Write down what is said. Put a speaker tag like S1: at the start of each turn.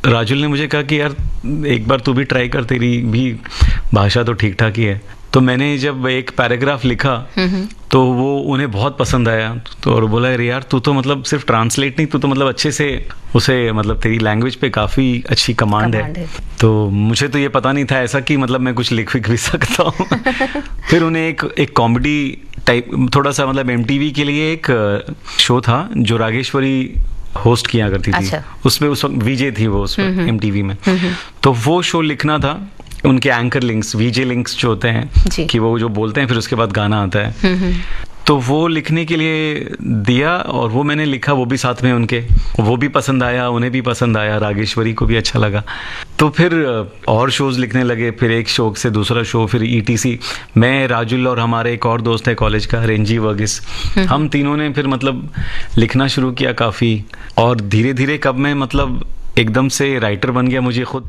S1: राजुल ने मुझे कहा कि यार एक बार तू भी ट्राई कर, तेरी भी भाषा तो ठीक ठाक ही है। तो मैंने जब एक पैराग्राफ लिखा तो वो उन्हें बहुत पसंद आया। तो और बोला यार तू तो मतलब सिर्फ ट्रांसलेट नहीं, तू तो मतलब अच्छे से उसे, मतलब तेरी लैंग्वेज पे काफ़ी अच्छी कमांड है। तो मुझे तो ये पता नहीं था ऐसा कि मतलब मैं कुछ लिख भी सकता हूँ। फिर उन्हें एक कॉमेडी टाइप थोड़ा सा, मतलब MTV के लिए एक शो था जो रागेश्वरी होस्ट किया करती थी। अच्छा। उसमें उस वक्त VJ थी वो उस वक्त MTV में। तो वो शो लिखना था, उनके एंकर लिंक्स, VJ लिंक्स जो होते हैं कि वो जो बोलते हैं फिर उसके बाद गाना आता है। तो वो लिखने के लिए दिया और वो मैंने लिखा, वो भी साथ में उनके, वो भी पसंद आया, उन्हें भी पसंद आया, रागेश्वरी को भी अच्छा लगा। तो फिर और शोज लिखने लगे, फिर एक शो से दूसरा शो, फिर ETC। मैं, राजुल और हमारे एक और दोस्त है कॉलेज का, रेंजी वर्गीस, हम तीनों ने फिर मतलब लिखना शुरू किया काफ़ी। और धीरे धीरे कब मैं मतलब एकदम से राइटर बन गया मुझे खुद